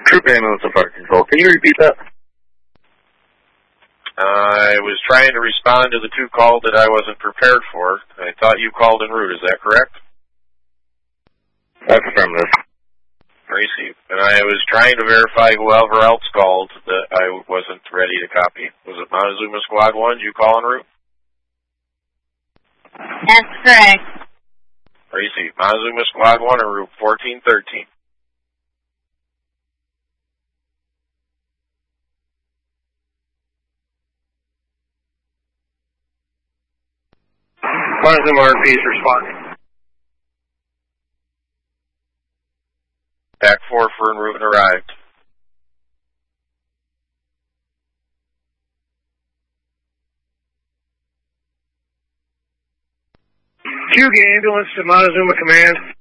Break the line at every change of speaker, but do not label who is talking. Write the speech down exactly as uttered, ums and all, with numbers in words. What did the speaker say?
Troop ambulance to fire control. Can you repeat that?
Uh, I was trying to respond to the two calls that I wasn't prepared for. I thought you called en route. Is that correct?
That's affirmative.
Received. And I was trying to verify whoever else called that I wasn't ready to copy. Was it Montezuma Squad one? Did you call en route?
That's correct.
Received. Montezuma Squad one en route fourteen thirteen.
Montezuma R P is responding.
Pack four for en route and arrived.
Q ambulance to Montezuma Command.